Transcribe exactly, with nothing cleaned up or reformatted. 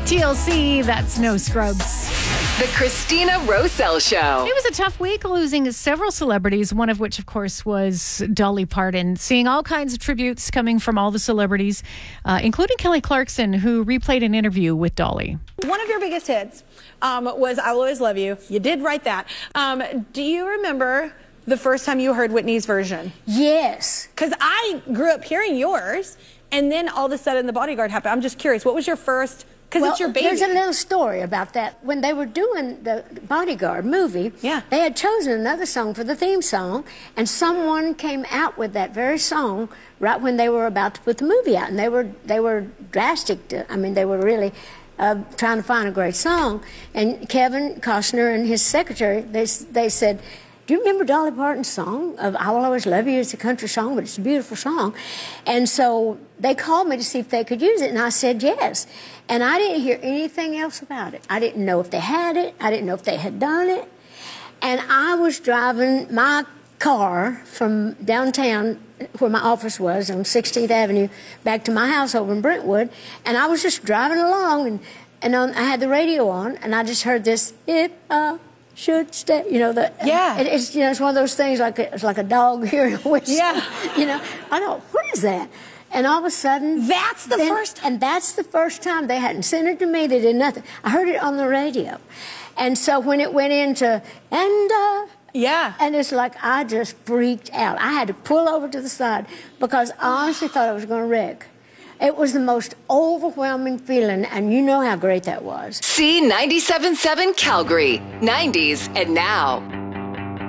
T L C, that's No Scrubs. The Christina Roselle Show. It was a tough week, losing several celebrities, one of which, of course, was Dolly Parton. Seeing all kinds of tributes coming from all the celebrities, uh, including Kelly Clarkson, who replayed an interview with Dolly. One of your biggest hits um, was I'll Always Love You. You did write that. Um, do you remember the first time you heard Whitney's version? Yes. Because I grew up hearing yours, and then all of a sudden The Bodyguard happened. I'm just curious, what was your first... Because well, it's your baby. There's a little story about that. When they were doing the Bodyguard movie, yeah. they had chosen another song for the theme song, and someone came out with that very song right when they were about to put the movie out. And they were they were drastic. To, I mean, they were really uh, trying to find a great song. And Kevin Costner and his secretary, they they said, do you remember Dolly Parton's song of I Will Always Love You? It's a country song, but it's a beautiful song. And so they called me to see if they could use it, and I said yes. And I didn't hear anything else about it. I didn't know if they had it. I didn't know if they had done it. And I was driving my car from downtown, where my office was, on sixteenth Avenue, back to my house over in Brentwood, and I was just driving along, and, and on, I had the radio on, and I just heard this, if I should stay, you know, the, yeah. It, it's, you know, it's one of those things like a, it's like a dog hearing a whistle. Yeah. You know, I thought, what is that? And all of a sudden... That's the then, first time? And that's the first time. They hadn't sent it to me. They did nothing. I heard it on the radio. And so when it went into, and, uh... Yeah. And it's like I just freaked out. I had to pull over to the side because I honestly thought I was going to wreck. It was the most overwhelming feeling, and you know how great that was. C ninety-seven point seven Calgary, nineties and now.